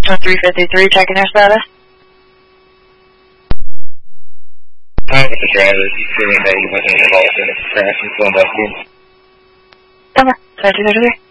353, checking their status. I'm with the driver. He's saying that he wasn't involved in a crash and still investing. Over. 233.